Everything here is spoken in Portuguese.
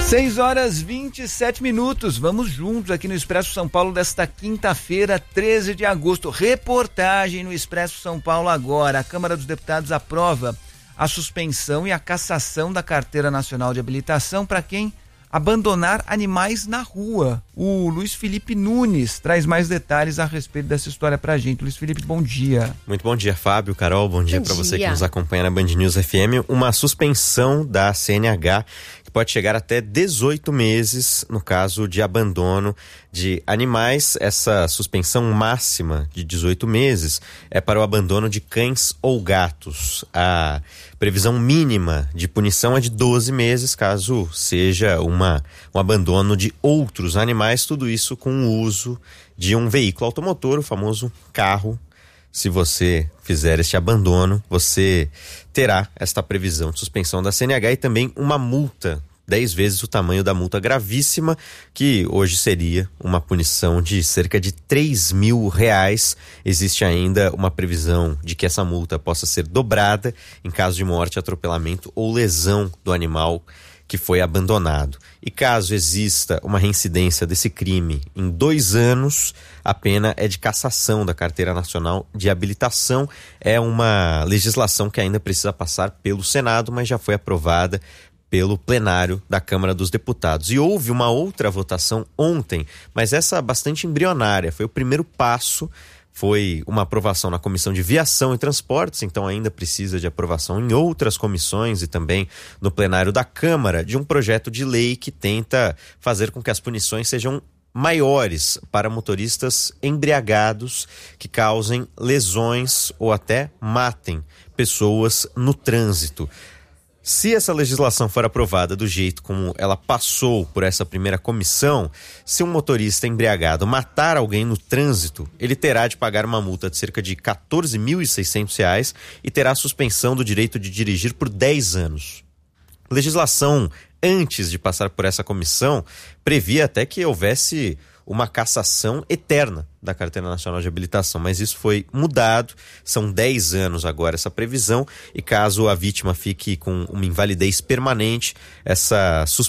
6h27. Vamos juntos aqui no Expresso São Paulo desta quinta-feira, 13 de agosto. Reportagem no Expresso São Paulo agora. A Câmara dos Deputados aprova a suspensão e a cassação da Carteira Nacional de Habilitação para quem abandonar animais na rua. O Luiz Felipe Nunes traz mais detalhes a respeito dessa história pra gente. Luiz Felipe, bom dia. Muito bom dia, Fábio, Carol, bom dia para você que nos acompanha na Band News FM. Uma suspensão da CNH que pode chegar até 18 meses no caso de abandono de animais. Essa suspensão máxima de 18 meses é para o abandono de cães ou gatos. A previsão mínima de punição é de 12 meses, caso seja um abandono de outros animais, tudo isso com o uso de um veículo automotor, o famoso carro. Se você fizer este abandono, você terá esta previsão de suspensão da CNH e também uma multa, 10 vezes o tamanho da multa gravíssima, que hoje seria uma punição de cerca de R$3.000. Existe ainda uma previsão de que essa multa possa ser dobrada em caso de morte, atropelamento ou lesão do animal que foi abandonado. E caso exista uma reincidência desse crime em 2 anos, a pena é de cassação da Carteira Nacional de Habilitação. É uma legislação que ainda precisa passar pelo Senado, mas já foi aprovada pelo plenário da Câmara dos Deputados. E houve uma outra votação ontem, mas essa bastante embrionária. Foi o primeiro passo. Foi uma aprovação na Comissão de Viação e Transportes, então ainda precisa de aprovação em outras comissões e também no plenário da Câmara, de um projeto de lei que tenta fazer com que as punições sejam maiores para motoristas embriagados que causem lesões ou até matem pessoas no trânsito. Se essa legislação for aprovada do jeito como ela passou por essa primeira comissão, se um motorista embriagado matar alguém no trânsito, ele terá de pagar uma multa de cerca de R$14.600 e terá suspensão do direito de dirigir por 10 anos. A legislação, antes de passar por essa comissão, previa até que houvesse uma cassação eterna da Carteira Nacional de Habilitação, mas isso foi mudado, são 10 anos agora essa previsão, e caso a vítima fique com uma invalidez permanente, essa